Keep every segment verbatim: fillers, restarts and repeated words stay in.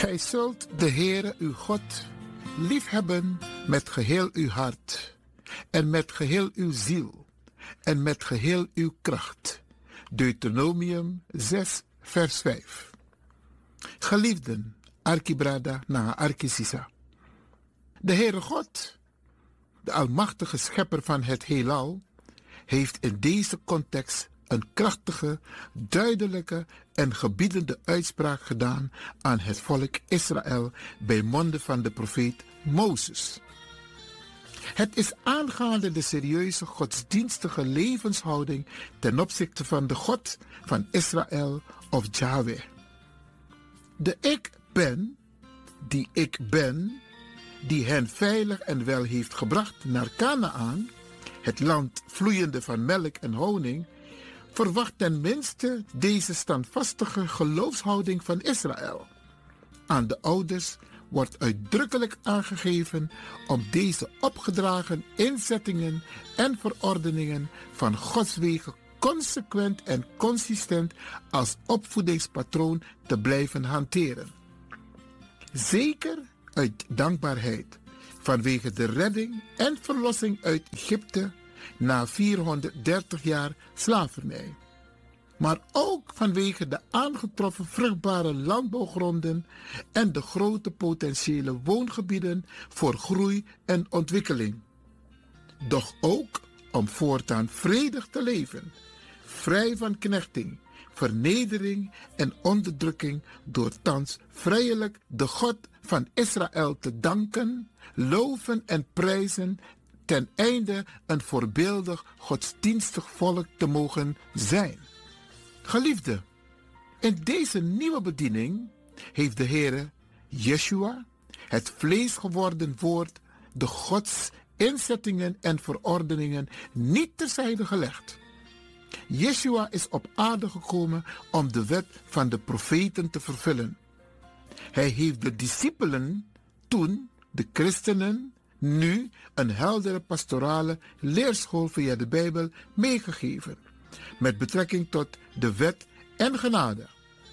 Gij zult de Heere uw God liefhebben met geheel uw hart en met geheel uw ziel en met geheel uw kracht. Deuteronomium zes, vers vijf. Geliefden, Arkibrada na Arkisisa. De Heere God, de almachtige schepper van het heelal, heeft in deze context een krachtige, duidelijke en gebiedende uitspraak gedaan aan het volk Israël bij monden van de profeet Mozes. Het is aangaande de serieuze godsdienstige levenshouding ten opzichte van de God van Israël of Yahweh. De ik ben, die ik ben, die hen veilig en wel heeft gebracht naar Kanaan, het land vloeiende van melk en honing, verwacht ten minste deze standvastige geloofshouding van Israël. Aan de ouders wordt uitdrukkelijk aangegeven om deze opgedragen inzettingen en verordeningen van Gods wegen consequent en consistent als opvoedingspatroon te blijven hanteren. Zeker uit dankbaarheid vanwege de redding en verlossing uit Egypte na vierhonderddertig jaar slavernij. Maar ook vanwege de aangetroffen vruchtbare landbouwgronden en de grote potentiële woongebieden voor groei en ontwikkeling. Doch ook om voortaan vredig te leven, vrij van knechting, vernedering en onderdrukking door thans vrijelijk de God van Israël te danken, loven en prijzen ten einde een voorbeeldig godsdienstig volk te mogen zijn. Geliefde, in deze nieuwe bediening heeft de Heere Yeshua, het vlees geworden woord, de Gods inzettingen en verordeningen niet terzijde gelegd. Yeshua is op aarde gekomen om de wet van de profeten te vervullen. Hij heeft de discipelen toen, de christenen, nu een heldere pastorale leerschool via de Bijbel meegegeven, met betrekking tot de wet en genade.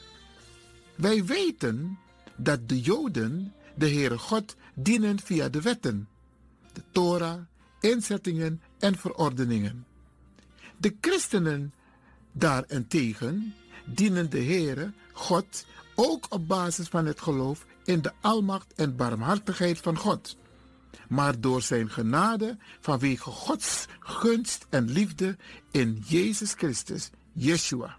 Wij weten dat de Joden de Heere God dienen via de wetten, de Torah, inzettingen en verordeningen. De christenen daarentegen dienen de Heere God ook op basis van het geloof in de almacht en barmhartigheid van God, maar door zijn genade vanwege Gods gunst en liefde in Jezus Christus, Yeshua.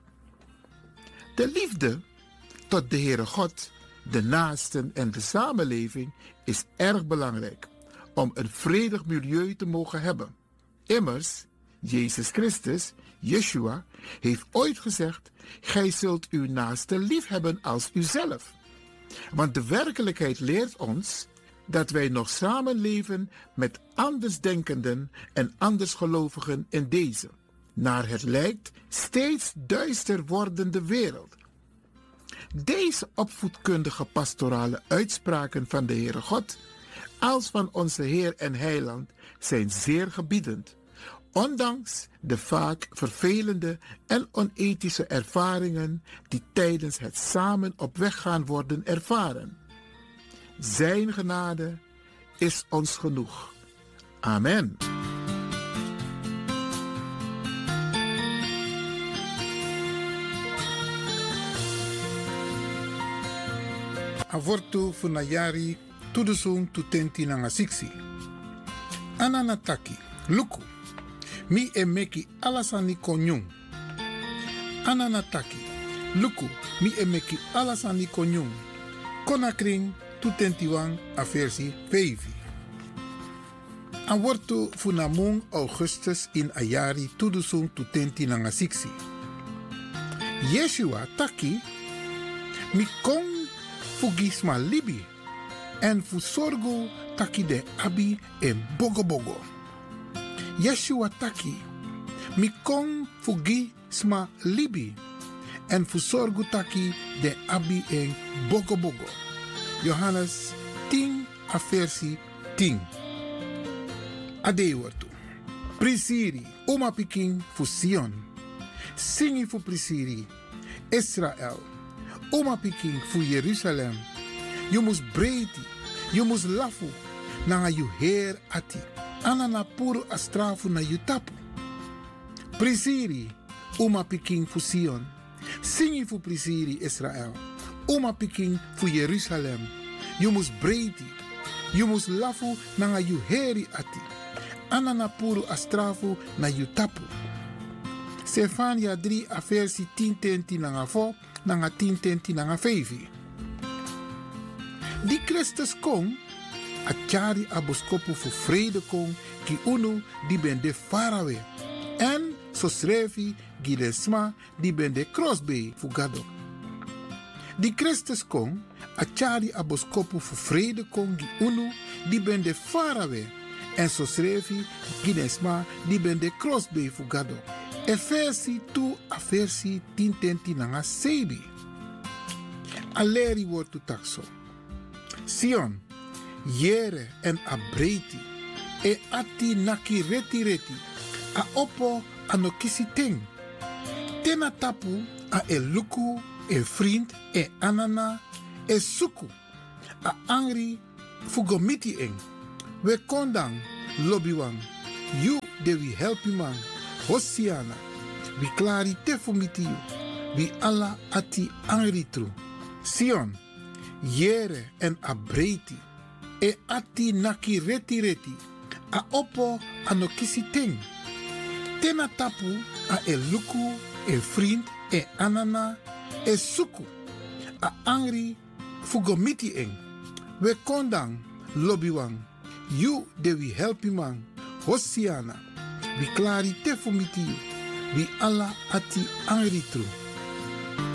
De liefde tot de Heere God, de naasten en de samenleving is erg belangrijk om een vredig milieu te mogen hebben. Immers, Jezus Christus, Yeshua, heeft ooit gezegd: gij zult uw naaste lief hebben als uzelf. Want de werkelijkheid leert ons dat wij nog samenleven met andersdenkenden en andersgelovigen in deze, naar het lijkt, steeds duister wordende wereld. Deze opvoedkundige pastorale uitspraken van de Heere God, als van onze Heer en Heiland, zijn zeer gebiedend, ondanks de vaak vervelende en onethische ervaringen die tijdens het samen op weg gaan worden ervaren. Zijn genade is ons genoeg. Amen. Avortu funayari tudusung tutenti nangasiksi. Ananataki, luku, mi emeki alasani konyung. Ananataki, luku, mi emeki alasani konyung. Konakring tutentiwang a versie vijf. Avortu funamung Augustus in ayari tudusung tutenti nangasiksi. Yeshua taki mi kong fugisma libi en fusorgo taki de abi en bogo bogo. Yeshua taki mi kong fugisma libi en fusorgo taki de abi en bogo bogo. Johannes tien a versie tien. Adewortu. Prisiri, oma piking fu Sion. Singi fu Prisiri, Israël. Oma piking fu Jeruzalem. You must breiti. You must lafu. Nanga you heer ati. Anana puro astrafu na you tapu. Prisiri. Uma piking fu Sion. Singi fu prisiri Israël. Uma piking fu Jerusalem. You must breiti. You must lafu nanga you heri ati. Anana puro astrafu na you tapu. Sefania drie a versi tien tenti nanga fo, nanga tien tenti nanga vijf. Die Christus kon, a tjari a boskopu fu vrede kon, ki unu die ben de farawe. En so srefi gilesma die ben de crossbay fu gado. Die Christus kon, a tjari a boskopu fu vrede kon, ki unu die ben de farawe. En so srefi gilesma die ben de crossbay fu gado. Efesi tu a versi tien tenti nanga sebi. Aleri wordt tu takso. Sion, jere en a breiti. E ati naki reti reti. A opo anokisi ting. Tena tapu a e luku, e vriend, e anana, e suku. A angri fugomiti eng. We kondang lobiwang. You de we help you man. Hosiana, we klari te fumiti you. We alla ati angritru. Sion, jere en a breiti. E ati naki reti reti. A opo anokisi ting. Tena tapu a e luku, e vriend, e anana, e suku. A angri fugomiti eng. We kondang lobiwang. You de we help you man. Hosiana. We klari te fumiti you. We alla ati angritru.